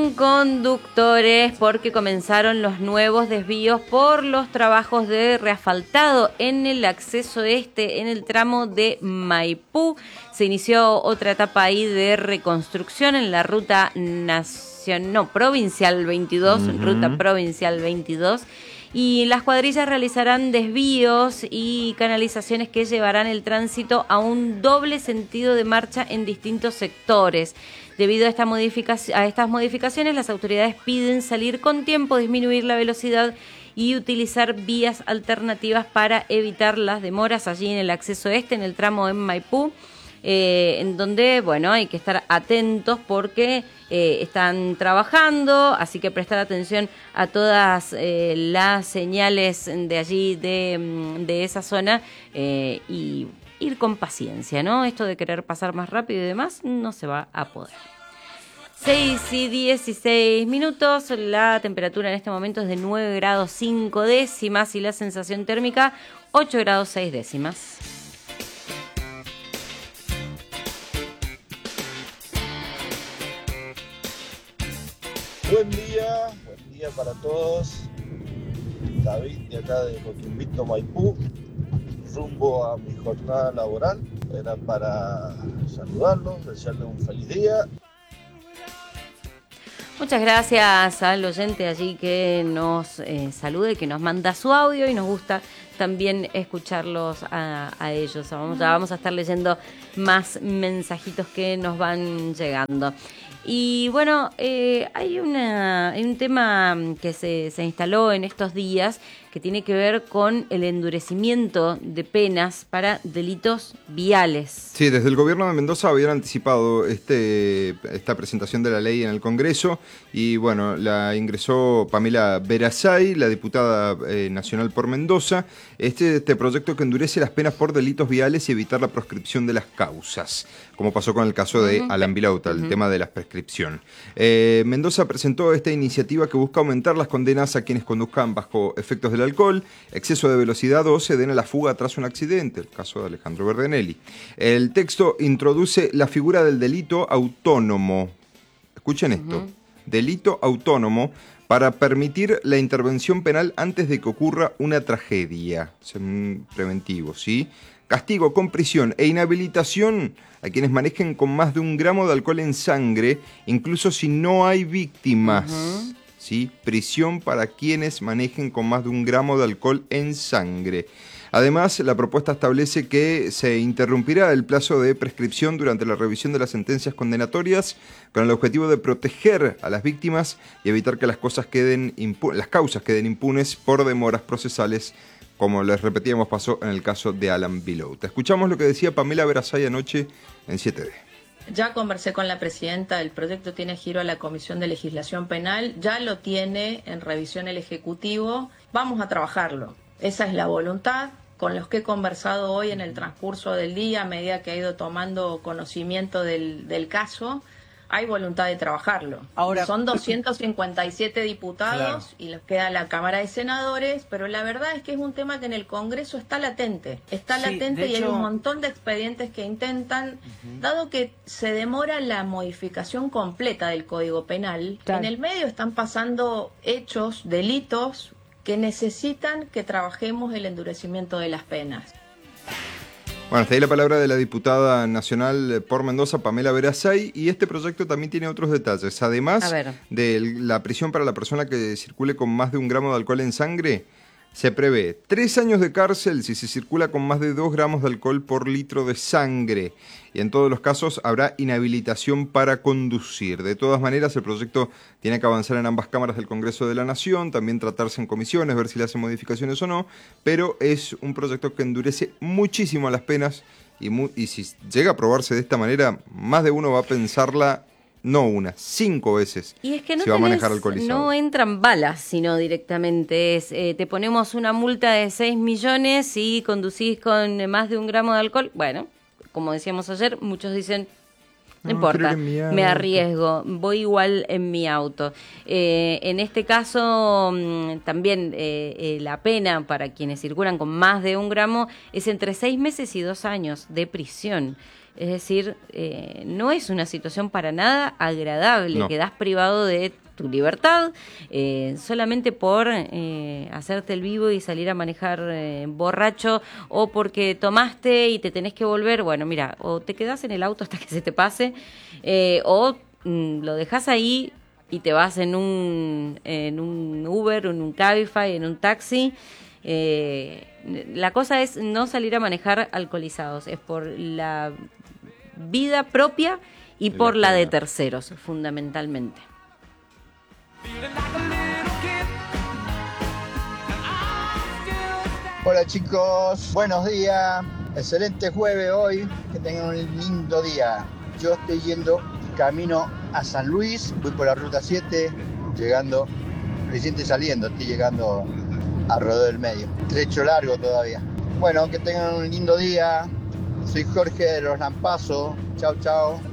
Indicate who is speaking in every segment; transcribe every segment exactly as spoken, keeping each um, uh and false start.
Speaker 1: Atención conductores, porque comenzaron los nuevos desvíos por los trabajos de reasfaltado en el acceso este, en el tramo de Maipú. Se inició otra etapa ahí de reconstrucción en la ruta nacional, no, provincial veintidós, uh-huh. ruta provincial veintidós. Y las cuadrillas realizarán desvíos y canalizaciones que llevarán el tránsito a un doble sentido de marcha en distintos sectores. Debido a, esta modificación, a estas modificaciones, las autoridades piden salir con tiempo, disminuir la velocidad y utilizar vías alternativas para evitar las demoras allí en el acceso este, en el tramo en Maipú. Eh, en donde, bueno, hay que estar atentos porque eh, están trabajando, así que prestar atención a todas eh, las señales de allí, de, de esa zona, eh, y ir con paciencia, ¿no? Esto de querer pasar más rápido y demás no se va a poder. seis y dieciséis minutos, la temperatura en este momento es de nueve grados cinco décimas y la sensación térmica ocho grados seis décimas.
Speaker 2: Buen día, buen día para todos. David de acá de Coquimbito, Maipú, rumbo a mi jornada laboral. Era para saludarlos, desearles un feliz día.
Speaker 1: Muchas gracias al oyente allí que nos eh, salude, que nos manda su audio y nos gusta también escucharlos a, a ellos. Vamos, ya vamos a estar leyendo más mensajitos que nos van llegando. Y bueno, eh, hay, una, hay un tema que se, se instaló en estos días que tiene que ver con el endurecimiento de penas para delitos viales.
Speaker 3: Sí, desde el gobierno de Mendoza habían anticipado este, esta presentación de la ley en el Congreso y bueno, la ingresó Pamela Verasay, la diputada eh, nacional por Mendoza, este, este proyecto que endurece las penas por delitos viales y evitar la proscripción de las causas, como pasó con el caso de uh-huh. Alan Vilauta, uh-huh. el tema de la prescripción. Eh, Mendoza presentó esta iniciativa que busca aumentar las condenas a quienes conduzcan bajo efectos del alcohol, exceso de velocidad o se den a la fuga tras un accidente, el caso de Alejandro Verdenelli. El texto introduce la figura del delito autónomo. Escuchen esto, uh-huh. delito autónomo para permitir la intervención penal antes de que ocurra una tragedia. Es un preventivo, ¿sí? Castigo con prisión e inhabilitación a quienes manejen con más de un gramo de alcohol en sangre, incluso si no hay víctimas. Uh-huh. ¿Sí? Prisión para quienes manejen con más de un gramo de alcohol en sangre. Además, la propuesta establece que se interrumpirá el plazo de prescripción durante la revisión de las sentencias condenatorias con el objetivo de proteger a las víctimas y evitar que las, cosas queden impu- las causas queden impunes por demoras procesales, como les repetíamos pasó en el caso de Alan Vilauta. Escuchamos lo que decía Pamela Verasay anoche en siete D.
Speaker 4: Ya conversé con la presidenta, el proyecto tiene giro a la Comisión de Legislación Penal, ya lo tiene en revisión el Ejecutivo, vamos a trabajarlo. Esa es la voluntad. Con los que he conversado hoy en el transcurso del día, a medida que he ido tomando conocimiento del, del caso, hay voluntad de trabajarlo. Ahora, son doscientos cincuenta y siete diputados, claro, y les queda la Cámara de Senadores, pero la verdad es que es un tema que en el Congreso está latente. Está sí, latente y hecho... hay un montón de expedientes que intentan, uh-huh. dado que se demora la modificación completa del Código Penal, claro, en el medio están pasando hechos, delitos, que necesitan que trabajemos el endurecimiento de las penas.
Speaker 3: Bueno, hasta ahí la palabra de la diputada nacional por Mendoza, Pamela Verasay, y este proyecto también tiene otros detalles. Además de la prisión para la persona que circule con más de un gramo de alcohol en sangre, se prevé tres años de cárcel si se circula con más de dos gramos de alcohol por litro de sangre. Y en todos los casos habrá inhabilitación para conducir. De todas maneras, el proyecto tiene que avanzar en ambas cámaras del Congreso de la Nación, también tratarse en comisiones, ver si le hacen modificaciones o no, pero es un proyecto que endurece muchísimo las penas y, mu- y si llega a aprobarse de esta manera, más de uno va a pensarla no una, cinco veces.
Speaker 1: Y es que no,
Speaker 3: se va
Speaker 1: tenés,
Speaker 3: a manejar alcoholizado.
Speaker 1: No entran balas, sino directamente es, eh, te ponemos una multa de seis millones y conducís con más de un gramo de alcohol. Bueno, como decíamos ayer, muchos dicen, no, no importa, me arriesgo, voy igual en mi auto. Eh, en este caso, también eh, eh, la pena para quienes circulan con más de un gramo es entre seis meses y dos años de prisión. Es decir, eh, no es una situación para nada agradable, no. Quedás privado de tu libertad eh, solamente por eh, hacerte el vivo y salir a manejar eh, borracho, o porque tomaste y te tenés que volver. Bueno, mira, o te quedás en el auto hasta que se te pase, eh, o mm, lo dejás ahí y te vas en un, en un Uber, en un Cabify, en un taxi. Eh, la cosa es no salir a manejar alcoholizados, es por la vida propia y por la de terceros, fundamentalmente.
Speaker 5: Hola chicos, buenos días, excelente jueves hoy, que tengan un lindo día. Yo estoy yendo camino a San Luis, voy por la ruta siete, llegando, recién saliendo, estoy llegando a Rodeo del Medio, trecho largo todavía. Bueno, que tengan un lindo día, soy Jorge de Los Lampazos, chao chao.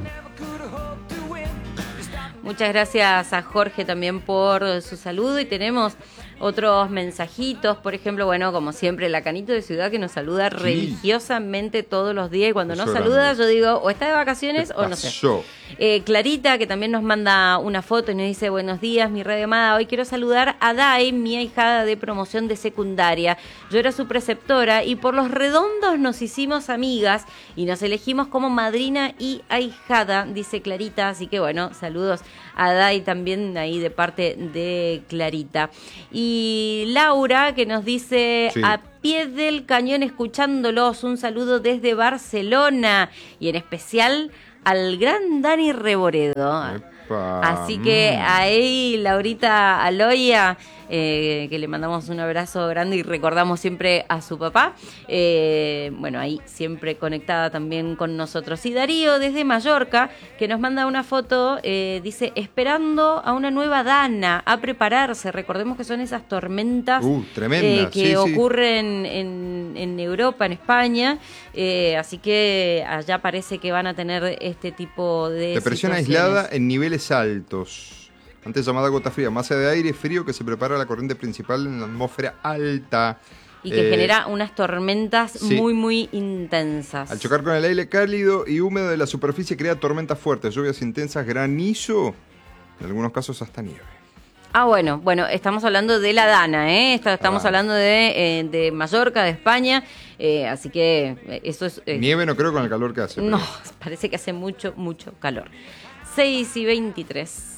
Speaker 1: Muchas gracias a Jorge también por su saludo, y tenemos otros mensajitos, por ejemplo, bueno, como siempre, la Canito de Ciudad, que nos saluda sí. religiosamente todos los días, y cuando no saluda yo digo, o está de vacaciones o no sé. Eh, Clarita, que también nos manda una foto y nos dice, buenos días, mi radio amada, hoy quiero saludar a Dai, mi ahijada de promoción de secundaria. Yo era su preceptora y por los redondos nos hicimos amigas y nos elegimos como madrina y ahijada, dice Clarita, así que bueno, saludos a Dai también ahí de parte de Clarita. Y Laura, que nos dice, sí. a pie del cañón escuchándolos, un saludo desde Barcelona, y en especial al gran Dani Reboredo. Epa. Así que ahí, Laurita Aloya, eh, que le mandamos un abrazo grande y recordamos siempre a su papá. Eh, bueno, ahí siempre conectada también con nosotros. Y Darío, desde Mallorca, que nos manda una foto, eh, dice, esperando a una nueva Dana, a prepararse. Recordemos que son esas tormentas
Speaker 3: uh, eh,
Speaker 1: que
Speaker 3: sí,
Speaker 1: ocurren
Speaker 3: sí.
Speaker 1: En, en Europa, en España. Eh, así que allá parece que van a tener este tipo de
Speaker 3: depresión aislada en niveles altos. Antes llamada gota fría, masa de aire frío que se prepara a la corriente principal en la atmósfera alta.
Speaker 1: Y que
Speaker 3: eh,
Speaker 1: genera unas tormentas sí. muy, muy intensas.
Speaker 3: Al chocar con el aire cálido y húmedo de la superficie crea tormentas fuertes, lluvias intensas, granizo, en algunos casos hasta nieve.
Speaker 1: Ah, bueno, bueno, estamos hablando de la Dana, ¿eh? Estamos ah. hablando de, eh, de Mallorca, de España, eh, así que eso es... Eh,
Speaker 3: nieve no creo con el calor que hace.
Speaker 1: No, pero... parece que hace mucho, mucho calor. seis y veintitrés.